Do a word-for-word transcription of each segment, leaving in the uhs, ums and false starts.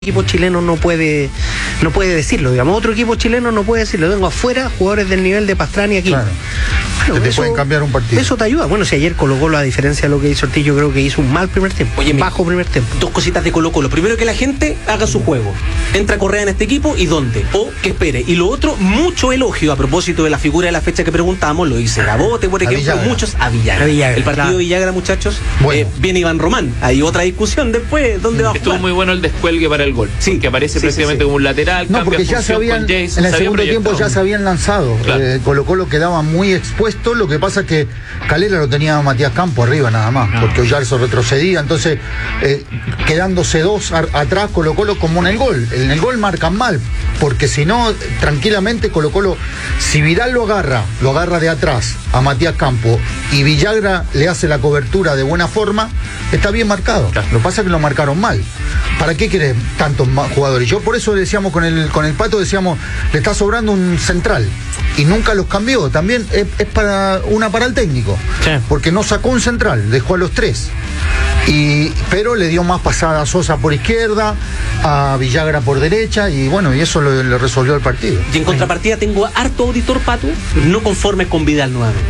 equipo chileno no puede no puede decirlo, digamos, otro equipo chileno no puede decirlo, tengo afuera jugadores del nivel de Pastrana y aquí. Claro. Bueno, que te eso, pueden cambiar un partido. Eso te ayuda. Bueno, si ayer Colo Colo, a diferencia de lo que hizo Ortiz, yo creo que hizo un mal primer tiempo. Oye, bajo primer tiempo. Dos cositas de Colo Colo. Primero, que la gente haga su juego. Entra Correa en este equipo y dónde. O que espere. Y lo otro, mucho elogio a propósito de la figura de la fecha que preguntamos. Lo dice Gabote, por ejemplo. Villagra. Muchos a Villagra. A Villagra, El partido claro. de Villagra, muchachos. Bueno. Eh, viene Iván Román. Hay otra discusión después. ¿Dónde va a Estuvo jugar? muy bueno el descuelgue para el gol. Sí. Que aparece Sí, prácticamente sí, sí. como un lateral. No, cambia porque ya se función habían, con Jason, en el se había segundo tiempo proyectado. ya se habían lanzado. Claro. Eh, Colo Colo quedaba muy expuesto, lo que pasa es que Calera lo tenía a Matías Campo arriba nada más, No. porque Oyarzo retrocedía, entonces eh, quedándose dos a- atrás Colo Colo como en el gol. En el gol marcan mal, porque si no, tranquilamente Colo Colo, si Vidal lo agarra, lo agarra de atrás a Matías Campo y Villagra le hace la cobertura de buena forma, está bien marcado. Claro. Lo que pasa es que lo marcaron mal. ¿Para qué querés tantos más jugadores? Yo por eso decíamos con el con el Pato, decíamos, le está sobrando un central. Y nunca los cambió. También es, es para una para el técnico. Sí. Porque no sacó un central, dejó a los tres. Y, pero le dio más pasada a Sosa por izquierda, a Villagra por derecha, y bueno, y eso le, le resolvió el partido. Y en contrapartida tengo a harto auditor, Pato, no conforme con Vidal nuevamente.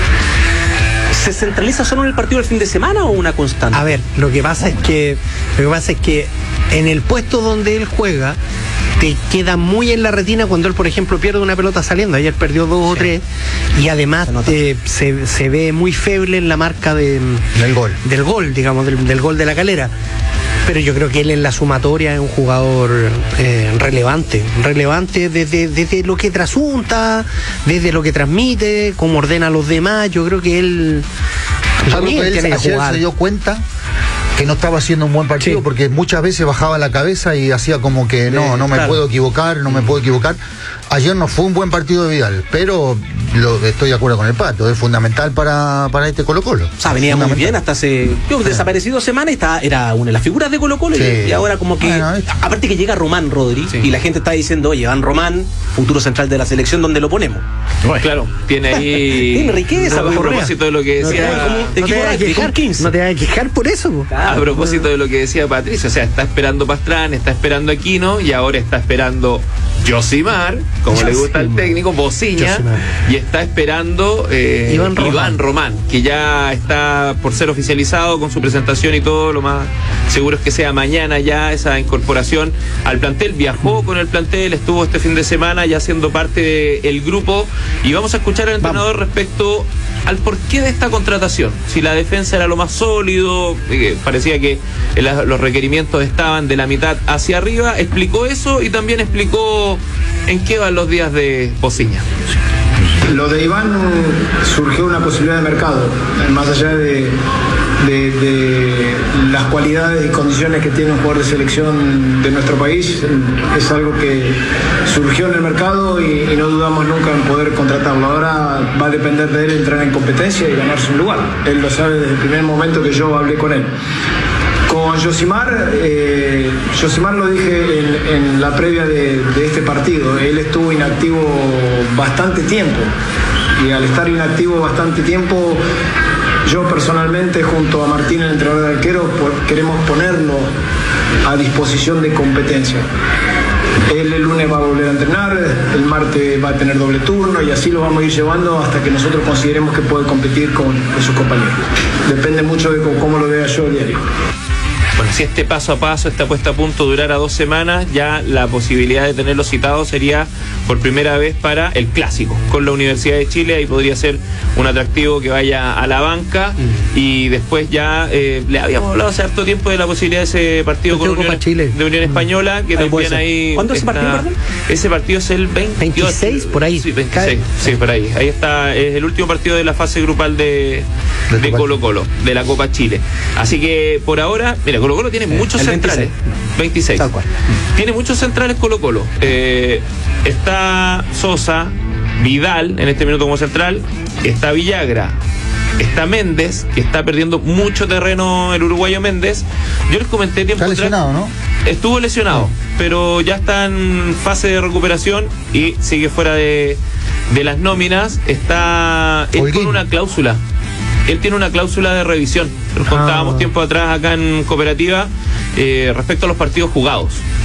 ¿Se centraliza solo en el partido del fin de semana o una constante? A ver, lo que pasa es que lo que pasa es que en el puesto donde él juega te queda muy en la retina cuando él, por ejemplo, pierde una pelota saliendo. Ayer perdió dos o tres y además Se nota. te- se, se ve muy feble en la marca de, Del gol. del gol, digamos, del, del gol de la Calera. Pero yo creo que él en la sumatoria es un jugador eh, relevante, relevante desde, desde lo que trasunta, desde lo que transmite, cómo ordena a los demás. Yo creo que él Yo creo también que él tiene que ayer jugar. se dio cuenta que no estaba haciendo un buen partido, Sí. porque muchas veces bajaba la cabeza y hacía como que no, no me claro. puedo equivocar, no me puedo equivocar. Ayer no fue un buen partido de Vidal, pero lo, estoy de acuerdo con el Pato, es fundamental para, para este Colo Colo. O sea, venía muy bien hasta hace yo, desaparecido semanas, estaba, era una de las figuras de Colo Colo y, Sí. y ahora como que Bueno, es- aparte que llega Román, Rodri, Sí. y la gente está diciendo, oye, Van Román, futuro central de la selección, ¿dónde lo ponemos? Claro, tiene ahí. Tiene riqueza, a pues, propósito de lo que No te decía. vayas- como- no te equipo vayas a rugby, quejar, con quince. no te vayas a quejar por eso, po. A propósito de lo que decía Patricio, o sea, está esperando Pastrana, está esperando Aquino y ahora está esperando Josimar, como le gusta al Josimar. técnico, Bociña, Josimar. y está esperando eh, Iván Román. Iván Román, que ya está por ser oficializado con su presentación y todo, lo más seguro es que sea mañana ya esa incorporación al plantel. Viajó con el plantel, estuvo este fin de semana ya siendo parte del grupo y vamos a escuchar al entrenador respecto al porqué de esta contratación. Si la defensa era lo más sólido, eh, parecía que el- los requerimientos estaban de la mitad hacia arriba, explicó eso y también explicó en qué van los días de Bociña. Lo de Iván surgió una posibilidad de mercado, más allá de, de- de las cualidades y condiciones que tiene un jugador de selección de nuestro país. Es algo que surgió en el mercado y, y no dudamos nunca en poder contratarlo. Ahora va a depender de él entrar en competencia y ganarse un lugar. Él lo sabe desde el primer momento que yo hablé con él. Con Josimar, eh, Josimar lo dije en, en la previa de, de este partido, él estuvo inactivo bastante tiempo y al estar inactivo bastante tiempo, yo personalmente junto a Martín, el entrenador de arquero, por- queremos ponerlo a disposición de competencia. Él el lunes va a volver a entrenar, el martes va a tener doble turno y así lo vamos a ir llevando hasta que nosotros consideremos que puede competir con, con sus compañeros. Depende mucho de cómo, cómo lo vea yo diario. Bueno, si este paso a paso, esta puesta a punto durara dos semanas, ya la posibilidad de tenerlo citado sería por primera vez para el clásico con la Universidad de Chile. Ahí podría ser un atractivo que vaya a la banca Mm. y después ya eh, le habíamos hablado hace harto tiempo de la posibilidad de ese partido con Partido Unión, Copa Chile. de Unión Española, que Ahí puede también ser. ahí. ¿Cuándo es ese está- partido, perdón? Ese partido es el veintiocho, veintiséis, por ahí. Sí, veintiséis, sí, por ahí. Ahí está, es el último partido de la fase grupal de, De de Copa Colo Colo, de la Copa Chile. Así que por ahora, mira, Colo Colo tiene muchos el centrales. veintiséis. Tal cual. Tiene muchos centrales Colo Colo. Eh, está Sosa, Vidal en este minuto como central, está Villagra, está Méndez, que está perdiendo mucho terreno el uruguayo Méndez. Yo les comenté tiempo Está atrás- lesionado, ¿no? Estuvo lesionado, pero ya está en fase de recuperación y sigue fuera de, de las nóminas. Está él Holguín. con una cláusula. Él tiene una cláusula de revisión. Lo contábamos Ah. tiempo atrás acá en Cooperativa, eh, respecto a los partidos jugados.